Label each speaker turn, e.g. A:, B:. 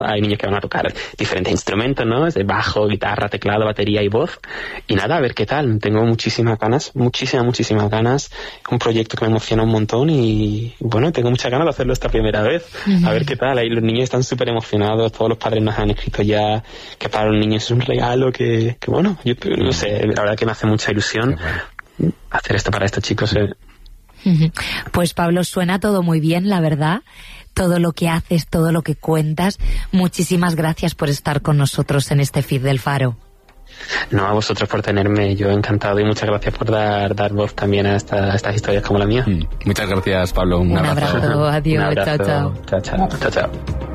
A: Hay niños que van a tocar diferentes instrumentos, ¿no? Desde bajo, guitarra, teclado, batería y voz. Y nada, a ver qué tal. Tengo muchísimas ganas. Es un proyecto que me emociona un montón y, bueno, tengo muchas ganas de hacerlo esta primera vez. A ver qué tal. Ahí los niños están súper emocionados. Todos los padres nos han escrito ya que para los niños es un regalo que bueno, yo no sé, la verdad que me hace mucha ilusión hacer esto para estos chicos.
B: Pues Pablo, suena todo muy bien, la verdad. Todo lo que haces, todo lo que cuentas. Muchísimas gracias por estar con nosotros en este feed del Faro.
A: No, a vosotros por tenerme, yo encantado, y muchas gracias por dar voz también a estas historias como la mía.
C: Muchas gracias, Pablo. Un abrazo.
B: Adiós.
A: Un abrazo.
B: Chao.
A: Chao.